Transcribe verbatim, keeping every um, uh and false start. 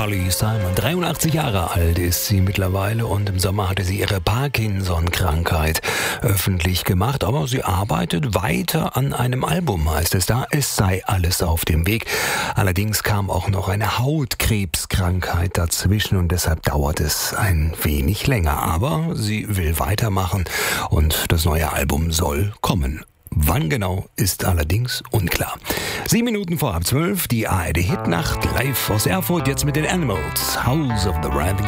Carly Simon. dreiundachtzig Jahre alt ist sie mittlerweile und im Sommer hatte sie ihre Parkinson-Krankheit öffentlich gemacht. Aber sie arbeitet weiter an einem Album, heißt es da. Es sei alles auf dem Weg. Allerdings kam auch noch eine Hautkrebskrankheit dazwischen und deshalb dauert es ein wenig länger. Aber sie will weitermachen und das neue Album soll kommen. Wann genau, ist allerdings unklar. Sieben Minuten vor halb zwölf, die A R D Hitnacht live aus Erfurt, jetzt mit den Animals. House of the Rising